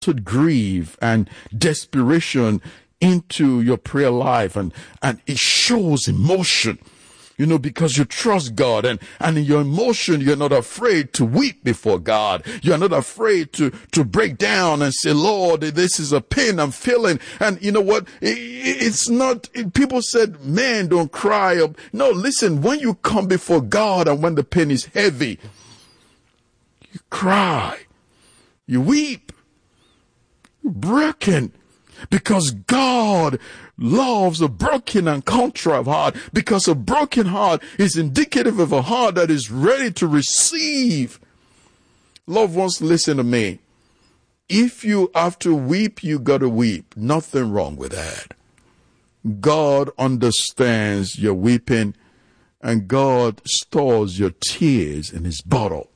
grief and desperation into your prayer life, and it shows emotion, because you trust God, and in your emotion, you're not afraid to weep before God. You're not afraid to break down and say, Lord, this is a pain I'm feeling. And you know what? It's not, people said, man, don't cry. No, listen, when you come before God and when the pain is heavy, you cry, you weep, you're broken. Because God loves a broken and contrite heart, because a broken heart is indicative of a heart that is ready to receive. Loved ones, listen to me. If you have to weep, you gotta weep. Nothing wrong with that. God understands your weeping, and God stores your tears in his bottle.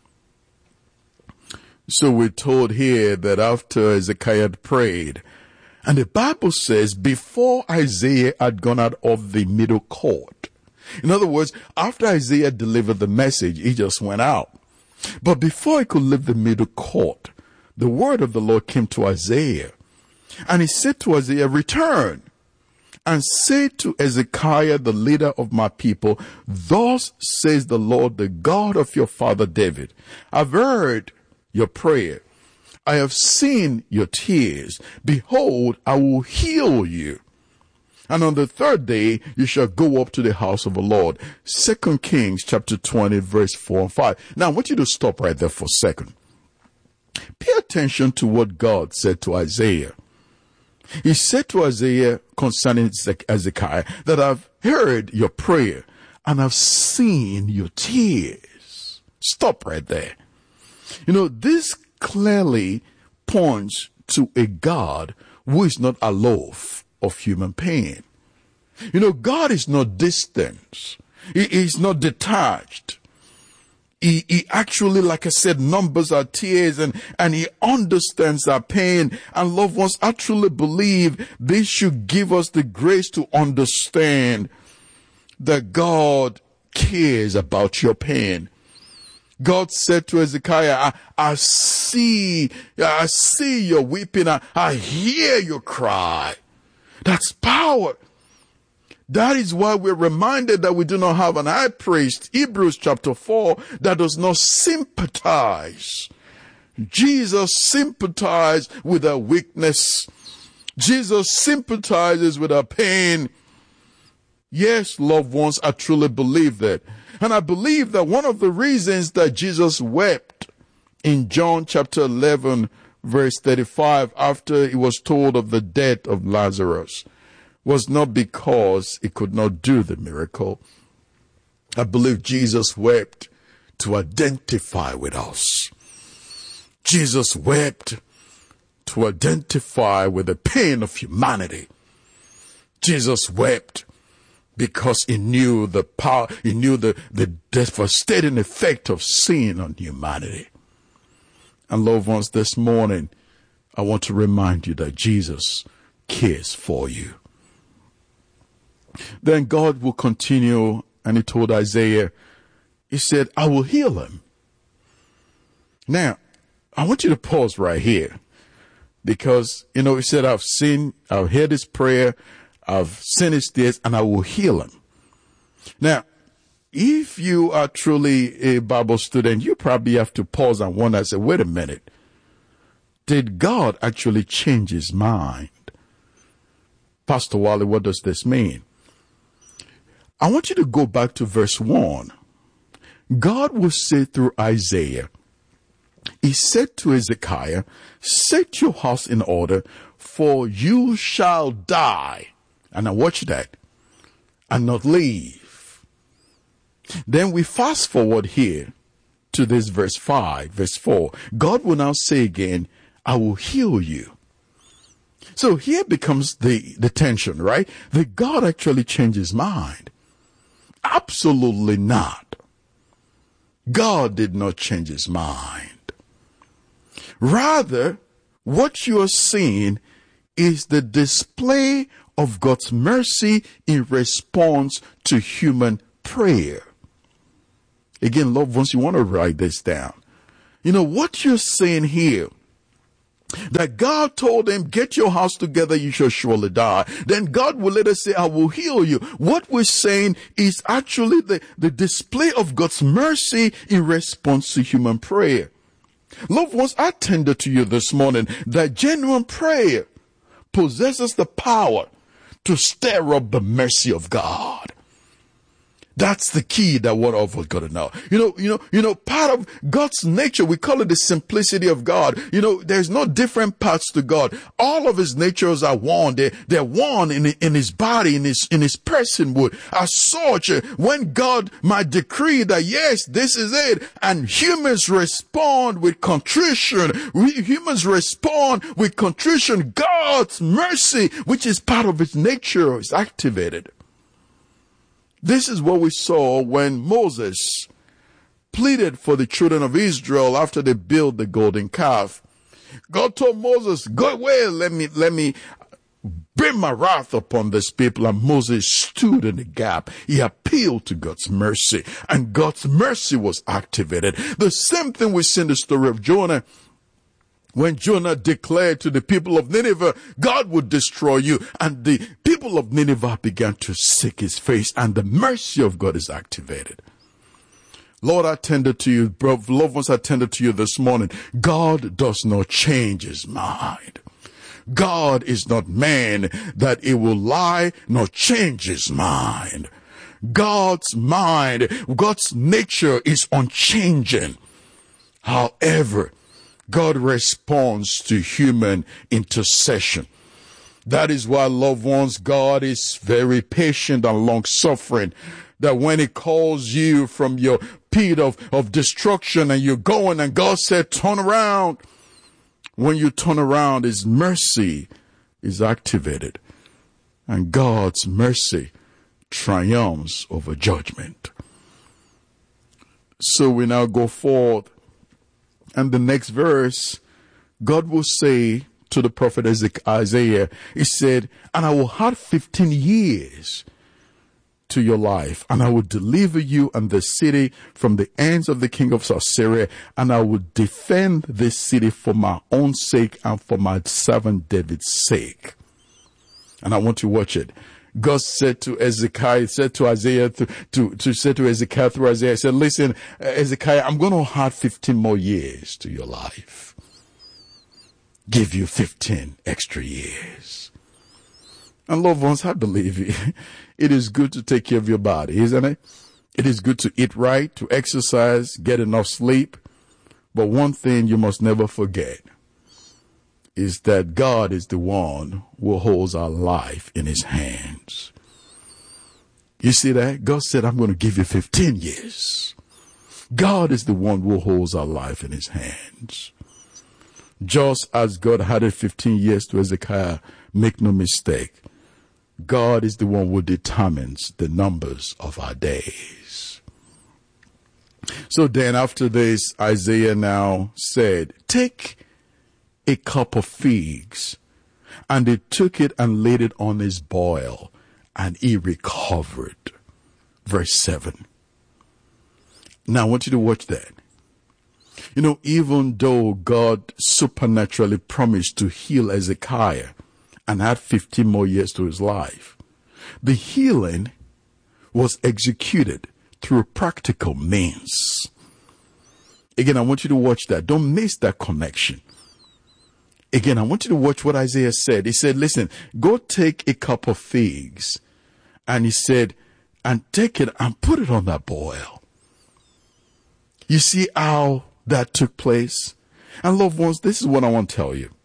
So we're told here that after Hezekiah had prayed, and the Bible says before Isaiah had gone out of the middle court. In other words, after Isaiah delivered the message, he just went out. But before he could leave the middle court, the word of the Lord came to Isaiah. And he said to Isaiah, return and say to Hezekiah, the leader of my people, thus says the Lord, the God of your father David, I've heard your prayer. I have seen your tears. Behold, I will heal you. And on the third day, you shall go up to the house of the Lord. 2 Kings chapter 20, verse 4 and 5. Now, I want you to stop right there for a second. Pay attention to what God said to Isaiah. He said to Isaiah concerning Hezekiah that I've heard your prayer and I've seen your tears. Stop right there. This clearly points to a God who is not aloof of human pain. God is not distant. He is not detached. He actually, like I said, numbers our tears and he understands our pain. And loved ones, I truly believe this should give us the grace to understand that God cares about your pain. God said to Hezekiah, I see your weeping. I hear your cry. That's power. That is why we're reminded that we do not have an high priest, Hebrews chapter 4, that does not sympathize. Jesus sympathized with our weakness. Jesus sympathizes with our pain. Yes, loved ones, I truly believe that. And I believe that one of the reasons that Jesus wept in John chapter 11, verse 35, after he was told of the death of Lazarus, was not because he could not do the miracle. I believe Jesus wept to identify with us. Jesus wept to identify with the pain of humanity. Jesus wept because he knew the power, he knew the devastating effect of sin on humanity. And loved ones, this morning, I want to remind you that Jesus cares for you. Then God will continue, and he told Isaiah, he said, I will heal him. Now, I want you to pause right here, because, he said, I've heard his prayer, I've seen his tears, and I will heal him. Now, if you are truly a Bible student, you probably have to pause and wonder and say, wait a minute. Did God actually change his mind? Pastor Wally, what does this mean? I want you to go back to verse 1. God will say through Isaiah, he said to Hezekiah, set your house in order, for you shall die. And now watch that. And not leave. Then we fast forward here to this verse 5, verse 4. God will now say again, I will heal you. So here becomes the tension, right? That God actually changed his mind. Absolutely not. God did not change his mind. Rather, what you are seeing is the display of God's mercy in response to human prayer. Again, loved ones, you want to write this down. What you're saying here that God told him, get your house together, you shall surely die. Then God will later say, I will heal you. What we're saying is actually the display of God's mercy in response to human prayer. Loved ones, I tender to you this morning that genuine prayer possesses the power to stir up the mercy of God. That's the key that one of us got to know. Part of God's nature, we call it the simplicity of God. There's no different parts to God. All of his natures are one. They're one in his body, in his personhood. As such, when God might decree that, yes, this is it, and humans respond with contrition, God's mercy, which is part of his nature, is activated. This is what we saw when Moses pleaded for the children of Israel after they built the golden calf. God told Moses, go away, let me bring my wrath upon this people. And Moses stood in the gap. He appealed to God's mercy, and God's mercy was activated. The same thing we see in the story of Jonah. When Jonah declared to the people of Nineveh, God would destroy you. And the people of Nineveh began to seek his face, and the mercy of God is activated. Lord, I tender to you, loved ones, I tender to you this morning. God does not change his mind. God is not man that he will lie, nor change his mind. God's mind, God's nature is unchanging. However, God responds to human intercession. That is why, loved ones, God is very patient and long-suffering. That when he calls you from your pit of destruction and you're going, and God said, turn around. When you turn around, his mercy is activated. And God's mercy triumphs over judgment. So we now go forth. And the next verse, God will say to the prophet Isaiah, he said, and I will add 15 years to your life, and I will deliver you and the city from the hands of the king of Assyria, and I will defend this city for my own sake and for my servant David's sake. And I want to watch it. God said to Hezekiah, said to Isaiah, said to Hezekiah through Isaiah, said, listen, Hezekiah, I'm going to add 15 more years to your life. Give you 15 extra years. And loved ones, I believe you. It is good to take care of your body, isn't it? It is good to eat right, to exercise, get enough sleep. But one thing you must never forget is that God is the one who holds our life in his hands. You see that? God said, I'm going to give you 15 years. God is the one who holds our life in his hands. Just as God added 15 years to Hezekiah, make no mistake, God is the one who determines the numbers of our days. So then after this, Isaiah now said, take a cup of figs. And they took it and laid it on his boil, and he recovered. Verse 7. Now I want you to watch that. Even though God supernaturally promised to heal Hezekiah and add 15 more years to his life, the healing was executed through practical means. Again, I want you to watch that. Don't miss that connection. Again, I want you to watch what Isaiah said. He said, listen, go take a cup of figs. And he said, and take it and put it on that boil. You see how that took place? And loved ones, this is what I want to tell you.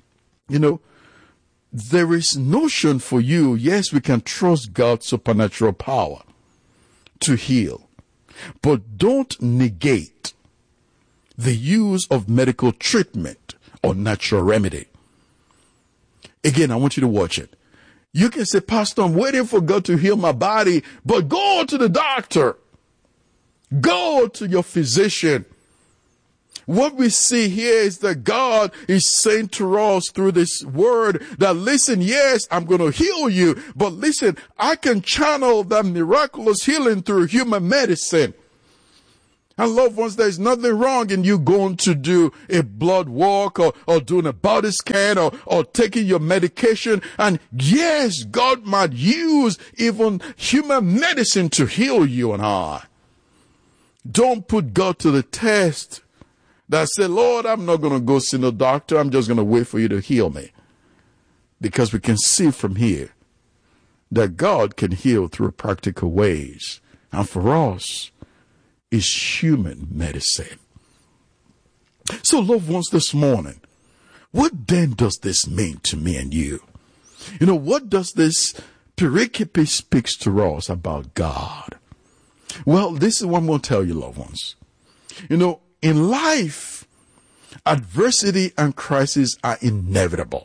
There is notion for you. Yes, we can trust God's supernatural power to heal. But don't negate the use of medical treatment or natural remedy. Again, I want you to watch it. You can say, Pastor, I'm waiting for God to heal my body, but go to the doctor. Go to your physician. What we see here is that God is saying to us through this word that, listen, yes, I'm going to heal you, but listen, I can channel that miraculous healing through human medicine. And loved ones, there's nothing wrong in you going to do a blood walk or doing a body scan or taking your medication. And yes, God might use even human medicine to heal you and I. Don't put God to the test that say, Lord, I'm not going to go see no doctor. I'm just going to wait for you to heal me. Because we can see from here that God can heal through practical ways. And for us, it's human medicine. So, loved ones, this morning, what then does this mean to me and you? You know, what does this pericope speaks to us about God? Well, this is what I'm going to tell you, loved ones. You know, in life, adversity and crisis are inevitable.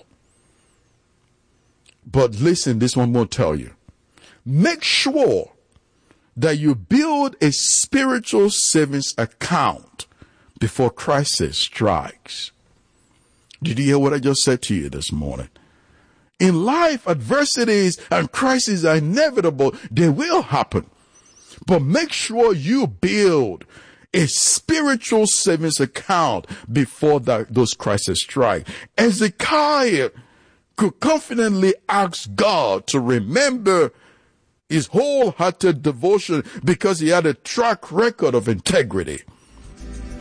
But listen, this one I'm going to tell you. Make sure that you build a spiritual savings account before crisis strikes. Did you hear what I just said to you this morning? In life, adversities and crises are inevitable. They will happen. But make sure you build a spiritual savings account before those crises strike. Hezekiah could confidently ask God to remember his wholehearted devotion because he had a track record of integrity.